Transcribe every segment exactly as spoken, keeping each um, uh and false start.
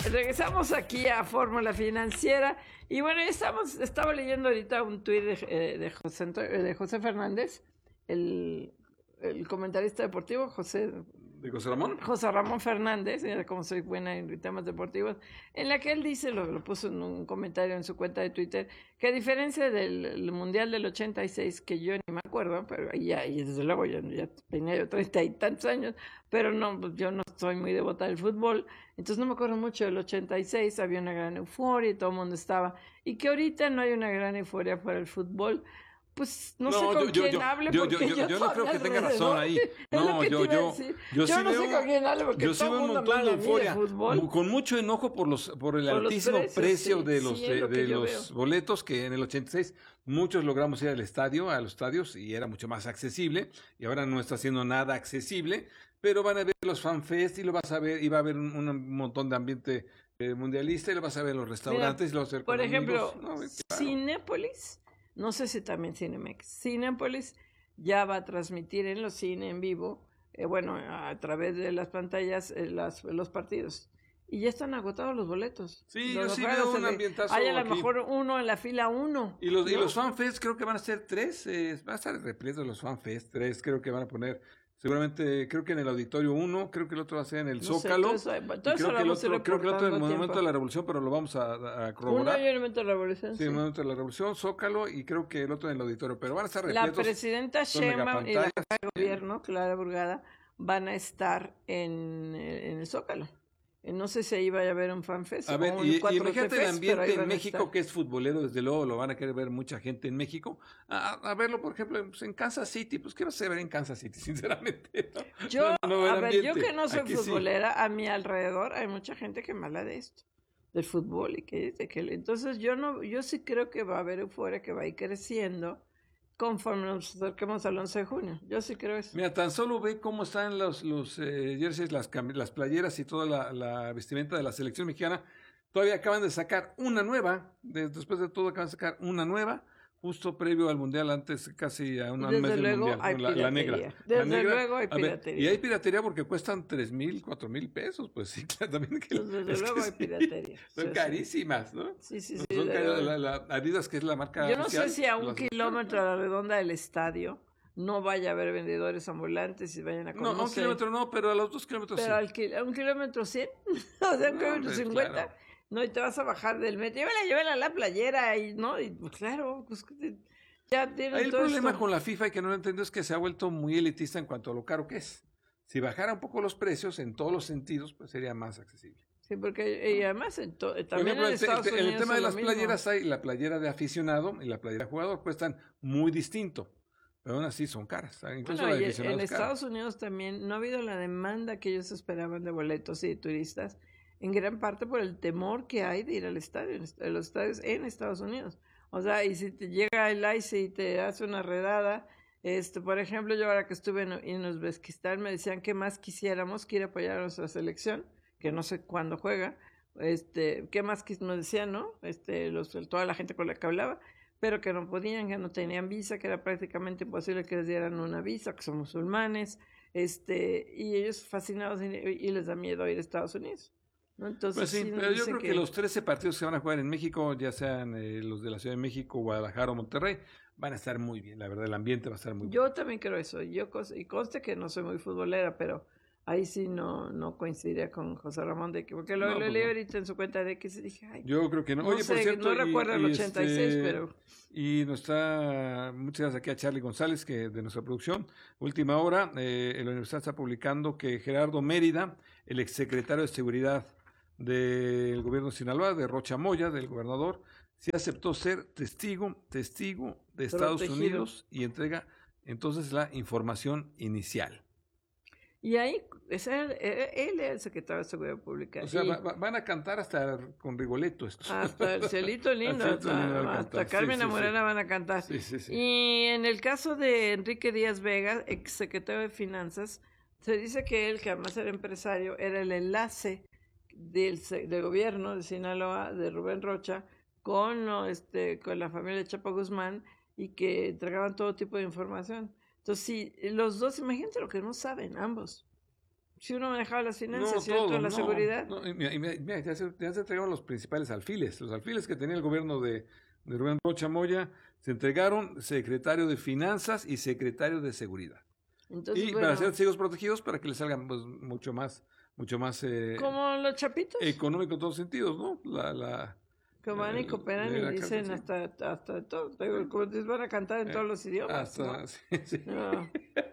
Regresamos aquí a Fórmula Financiera y bueno, estamos, estaba leyendo ahorita un tuit de, eh, de, José, de José Fernández, el, el comentarista deportivo, José... ¿De José Ramón? José Ramón Fernández, como soy buena en temas deportivos, en la que él dice, lo, lo puso en un comentario en su cuenta de Twitter, que a diferencia del Mundial del ochenta y seis, que yo ni me acuerdo, pero ya, y desde luego ya, ya tenía yo treinta y tantos años, pero no, yo no soy muy devota del fútbol, entonces no me acuerdo mucho del ochenta y seis, había una gran euforia y todo el mundo estaba, y que ahorita no hay una gran euforia por el fútbol. Pues no, no sé con yo, quién yo, hable yo, porque yo, yo, yo no creo que tenga razón ahí. No, yo, yo, yo, yo sí no veo, sé con quién hable porque yo sí todo veo el un mundo montón de euforia, de con mucho enojo por los, por el por altísimo precios, precio sí, de los, sí, de, de los boletos que en el ochenta y seis muchos logramos ir al estadio, a los estadios y era mucho más accesible y ahora no está siendo nada accesible, pero van a ver los fanfest y lo vas a ver y va a haber un, un montón de ambiente eh, mundialista y lo vas a ver en los restaurantes. Mira, y lo vas a ver por con ejemplo, amigos. No, claro. Cinépolis. No sé si también Cinemex. Cinépolis ya va a transmitir en los cines en vivo, eh, bueno, a través de las pantallas, eh, las, los partidos. Y ya están agotados los boletos. Sí, los yo sí veo un ambientazo. Hay a lo aquí. mejor uno en la fila uno. Y los, ¿no? Y los fanfest creo que van a ser tres, eh, va a estar repleto los fanfest, tres, creo que van a poner, seguramente, creo que en el Auditorio uno, creo que el otro va a ser en el no Zócalo. Sé, entonces, entonces creo, que el otro, creo que el otro en el Monumento de la Revolución, pero lo vamos a, a corroborar. Uno y el Monumento de la Revolución. Sí, el sí. Monumento de la Revolución, Zócalo, y creo que el otro en el Auditorio, pero van a estar repletos. La presidenta Sheinbaum y la jefa de gobierno, Clara Burgada, van a estar en, en el Zócalo. No sé si ahí vaya a haber un fanfest. A ver, y, y imagínate el ambiente en México, que es futbolero, desde luego lo van a querer ver mucha gente en México. A, a verlo, por ejemplo, pues en Kansas City, pues ¿qué vas a ver en Kansas City, sinceramente? ¿No? Yo, no, no a ver, ambiente. yo que no soy Aquí futbolera, sí. A mi alrededor hay mucha gente que me habla de esto, del fútbol y que dice que entonces yo no, yo sí creo que va a haber euforia que va a ir creciendo conforme nos acerquemos al once de junio. Yo sí creo eso. Mira, tan solo ve cómo están los, los eh, jerseys, las, las playeras y toda la, la vestimenta de la selección mexicana. Todavía acaban de sacar una nueva, de, después de todo acaban de sacar una nueva, justo previo al Mundial, antes casi a un mes del luego Mundial. Hay la, la negra. Desde la negra, luego hay piratería. Ver, y hay piratería porque cuestan tres mil, cuatro mil pesos, pues sí, claro, también. Que, Desde luego que hay sí, piratería. Son sí, carísimas, ¿no? Sí, sí, no, sí. Son carísimas, la, la Adidas, que es la marca Yo no oficial, sé si a un las, kilómetro a la redonda del estadio no vaya a haber vendedores ambulantes y vayan a conocer. No, a un kilómetro no, pero a los dos kilómetros pero sí. Pero a un kilómetro cien, o sea, a un no, kilómetro cincuenta. Claro. No, y te vas a bajar del metro. Llévala, llévala a la playera y no, y pues claro, pues ya tienen el todo problema esto. con la FIFA y que no lo entiendo es que se ha vuelto muy elitista en cuanto a lo caro que es. Si bajara un poco los precios en todos los sentidos, pues sería más accesible. Sí, porque y además en to, también ejemplo, en Estados el, Unidos el, el tema de las mismo. playeras hay la playera de aficionado y la playera de jugador cuestan muy distinto. Pero aún así son caras. Incluso bueno, la de y aficionado en es cara. Estados Unidos también no ha habido la demanda que ellos esperaban de boletos y de turistas, en gran parte por el temor que hay de ir al estadio, en los estadios en Estados Unidos. O sea, y si te llega el I C E y te hace una redada, este, por ejemplo, yo ahora que estuve en, en Uzbekistán me decían que más quisiéramos que ir a apoyar a nuestra selección, que no sé cuándo juega, este, qué más nos decían, ¿no? Este, los, toda la gente con la que hablaba, pero que no podían, que no tenían visa, que era prácticamente imposible que les dieran una visa, que son musulmanes, este, y ellos fascinados y, y les da miedo ir a Estados Unidos. ¿No? Entonces, pues sí, sí pero yo creo que... que los trece partidos que van a jugar en México, ya sean eh, los de la Ciudad de México, Guadalajara o Monterrey, van a estar muy bien, la verdad, el ambiente va a estar muy yo bien. Yo también creo eso, yo y conste que no soy muy futbolera, pero ahí sí no, no coincidiría con José Ramón de que, porque lo, no, lo pues leí no. ahorita en su cuenta de que se dije, ay, yo creo que no. Oye, no sé, por cierto, no recuerdo el ochenta y seis, este, pero y nos está, muchas gracias aquí a Charlie González, que de nuestra producción, última hora, eh, la universidad está publicando que Gerardo Mérida, el exsecretario de Seguridad del gobierno de Sinaloa, de Rocha Moya, del gobernador, sí aceptó ser testigo, testigo de Estados protegido. Unidos y entrega entonces la información inicial. Y ahí, es él, él es el secretario de Seguridad Pública. O sea, y, va, va, van a cantar hasta con Rigoletto esto. Hasta el Cielito Lindo, hasta, lindo hasta Carmen sí, sí, Morena sí. van a cantar. Sí, sí, sí. Y en el caso de Enrique Díaz Vega, ex secretario de Finanzas, se dice que él, que además era empresario, era el enlace del, del gobierno de Sinaloa, de Rubén Rocha, con, este, con la familia de Chapo Guzmán, y que entregaban todo tipo de información. Entonces, sí, los dos, imagínate lo que no saben, ambos. Si uno manejaba las finanzas, no, ¿cierto? todo, La no, seguridad. No, mira, mira, ya, se, ya se entregaron los principales alfiles. Los alfiles que tenía el gobierno de, de Rubén Rocha Moya, se entregaron secretario de Finanzas y secretario de Seguridad. Entonces, y bueno, para ser testigos protegidos, para que les salgan pues, mucho más, mucho más... Eh, como los chapitos. Económico en todos sentidos, ¿no? La... la que van y cooperan y dicen hasta, hasta de todo. Como les van a cantar en todos los idiomas. Hasta, ¿no? Sí, sí. No.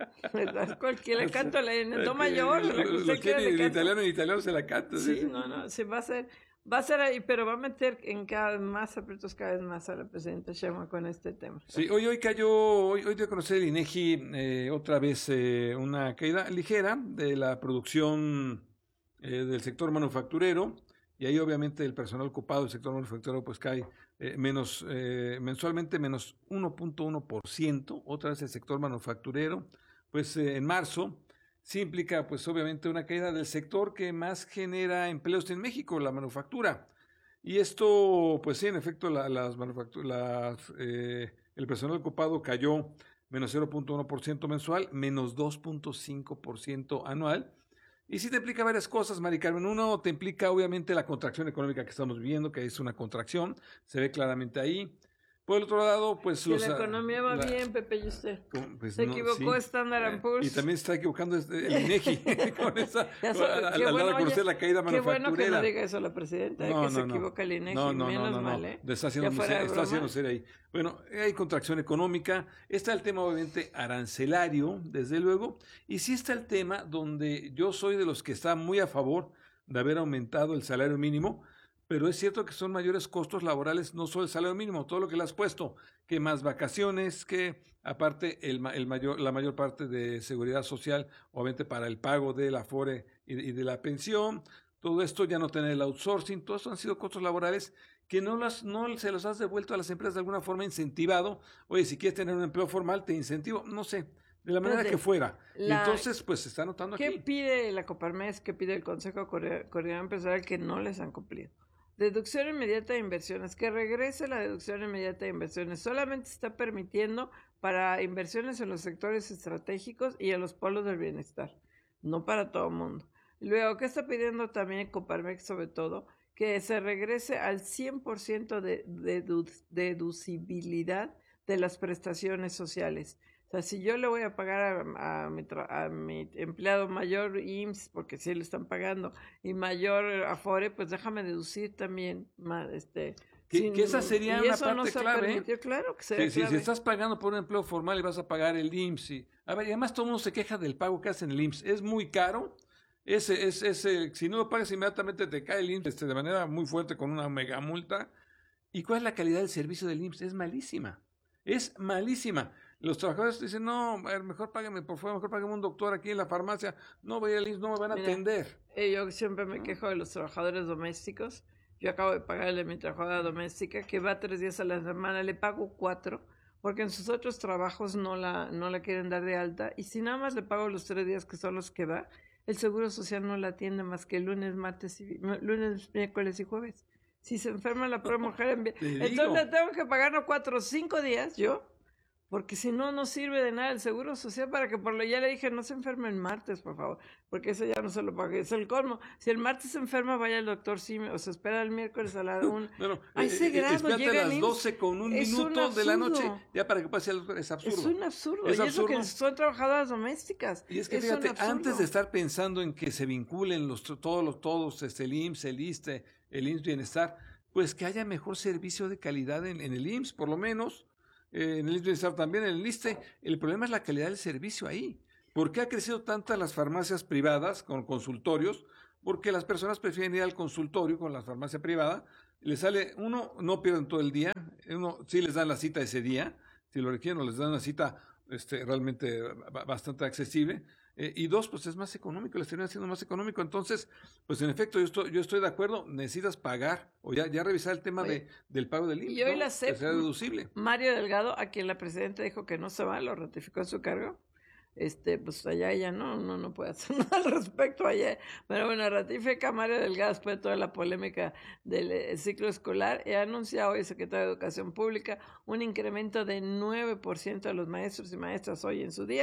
Cualquiera le canto en el do mayor. Lo, lo, lo quiere en italiano, en italiano se la canta. Sí, sí, no, no, se va a hacer, va a ser ahí, pero va a meter en cada vez más aprietos, cada vez más a la presidenta Sheinbaum con este tema. Sí, hoy, hoy cayó, hoy, hoy dio a conocer el INEGI eh, otra vez eh, una caída ligera de la producción eh, del sector manufacturero. Y ahí obviamente el personal ocupado del sector manufacturero pues cae eh, menos eh, mensualmente menos uno punto uno por ciento, otra vez el sector manufacturero, pues eh, en marzo sí implica pues obviamente una caída del sector que más genera empleos en México, la manufactura. Y esto pues sí, en efecto la, las manufacturas, eh, el personal ocupado cayó menos cero punto uno por ciento mensual, menos dos punto cinco por ciento anual. Y sí te implica varias cosas, Mari Carmen. Uno, te implica obviamente la contracción económica que estamos viviendo, que es una contracción, se ve claramente ahí. Por el otro lado, pues... Si los, la economía va la, bien, Pepe, y usted. Pues se no, equivocó sí. Standard and Poor's. Y también se está equivocando el INEGI con esa, so, al, al bueno, dar a conocer la caída manufacturera. Qué bueno que no diga eso la presidenta, no, que no, se no. equivoca el INEGI, no, no, menos no, no, mal, ¿eh? Está haciendo, ser, está haciendo ser ahí. Bueno, hay contracción económica, está el tema obviamente arancelario, desde luego, y sí está el tema donde yo soy de los que está muy a favor de haber aumentado el salario mínimo, pero es cierto que son mayores costos laborales, no solo el salario mínimo, todo lo que le has puesto, que más vacaciones, que aparte el, el mayor, la mayor parte de seguridad social, obviamente para el pago del Afore y de, y de la pensión, todo esto ya no tener el outsourcing, todo esto han sido costos laborales que no, las, no se los has devuelto a las empresas de alguna forma incentivado. Oye, si quieres tener un empleo formal, te incentivo, no sé, de la manera Entonces, que fuera. La, y entonces, pues se está notando ¿qué aquí. ¿Qué pide la Coparmex, qué pide el Consejo Coordinador Empresarial que no les han cumplido? Deducción inmediata de inversiones, que regrese la deducción inmediata de inversiones. Solamente se está permitiendo para inversiones en los sectores estratégicos y en los polos del bienestar, no para todo el mundo. Luego, ¿qué está pidiendo también Coparmex sobre todo? Que se regrese al cien por ciento de dedu- deducibilidad de las prestaciones sociales. O sea, si yo le voy a pagar a, a, mi, a mi empleado mayor I M S S, porque sí le están pagando, y mayor Afore, pues déjame deducir también más, este... Que, sin, que esa sería una parte no clave. Claro que sí, clave. Si, si estás pagando por un empleo formal y vas a pagar el I M S S, y, a ver, y además todo el mundo se queja del pago que hacen el I M S S, es muy caro. Ese, ese, ese, si no lo pagas inmediatamente te cae el I M S S de manera muy fuerte con una mega multa. ¿Y cuál es la calidad del servicio del I M S S? Es malísima. Es malísima. Los trabajadores dicen, no, mejor págame, por favor, mejor págame un doctor aquí en la farmacia. No voy al I M S S, no me van a Mira, atender. Eh, yo siempre me quejo de los trabajadores domésticos. Yo acabo de pagarle a mi trabajadora doméstica, que va tres días a la semana, le pago cuatro, porque en sus otros trabajos no la, no la quieren dar de alta. Y si nada más le pago los tres días que son los que va, el Seguro Social no la atiende más que lunes, martes, y, lunes, miércoles y jueves. Si se enferma la pobre mujer, entonces le tengo que pagar no cuatro o cinco días yo, porque si no, no sirve de nada el Seguro Social para que por lo ya le dije, no se enferme el martes, por favor, porque eso ya no se lo pague, es el colmo. Si el martes se enferma, vaya al doctor Simi, o se espera el miércoles a la una. No, no, a ese eh, grado llega a las doce con un es minuto un de la noche, ya para que pase el doctor, es absurdo. Es un absurdo, es y absurdo. eso que son trabajadoras domésticas. Y es que es fíjate, antes de estar pensando en que se vinculen los todos los todos, este, el I M S S, el ISSSTE, el I M S S Bienestar, pues que haya mejor servicio de calidad en, en el I M S S, por lo menos. Eh, en el Bienestar también, en el ISSSTE, el problema es la calidad del servicio ahí. ¿Por qué ha crecido tantas las farmacias privadas con consultorios? Porque las personas prefieren ir al consultorio con la farmacia privada, les sale, uno, no pierden todo el día, uno sí les dan la cita ese día, si lo requieren, o les dan una cita este, realmente bastante accesible, eh, y dos, pues es más económico, les termina siendo más económico. Entonces, pues en efecto, yo estoy, yo estoy de acuerdo, necesitas pagar, o ya, ya revisar el tema de, del pago del I M S S, y hoy ¿no? la C E P, que sea deducible. Mario Delgado, a quien la presidenta dijo que no se va, lo ratificó en su cargo. Este, pues allá ella no, no, no puede hacer nada al respecto allá. Pero bueno, ratifica Mario Delgado después de toda la polémica del eh, ciclo escolar. He anunciado hoy el secretario de Educación Pública un incremento de nueve por ciento de los maestros y maestras hoy en su día,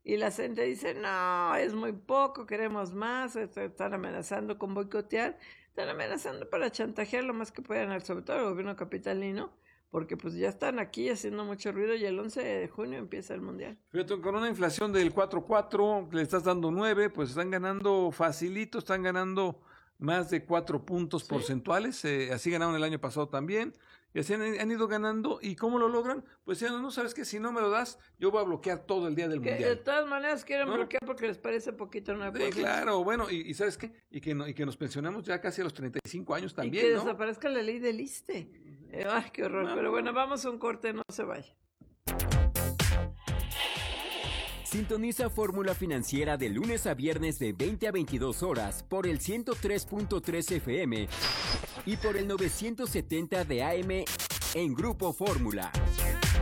y la gente dice, no, es muy poco, queremos más, están amenazando con boicotear, están amenazando para chantajear lo más que puedan, sobre todo el gobierno capitalino, porque pues ya están aquí haciendo mucho ruido y el once de junio empieza el Mundial. Fíjate, con una inflación del cuatro punto cuatro, le estás dando nueve, pues están ganando facilito, están ganando más de cuatro puntos ¿sí? porcentuales, eh, así ganaron el año pasado también, y así han, han ido ganando, ¿y cómo lo logran? Pues ya no, no sabes que si no me lo das, yo voy a bloquear todo el día del que Mundial. De todas maneras quieren ¿no? bloquear porque les parece poquito nueve por ciento. Sí, claro, bueno, y, y ¿sabes qué? Y que, no, y que nos pensionamos ya casi a los treinta y cinco años también, y que ¿no? desaparezca la ley del ISSSTE. Eh, ay, qué horror, no, pero bueno, vamos a un corte, no se vaya. Sintoniza Fórmula Financiera de lunes a viernes de veinte a veintidós horas por el ciento tres punto tres F M y por el novecientos setenta de A M en Grupo Fórmula.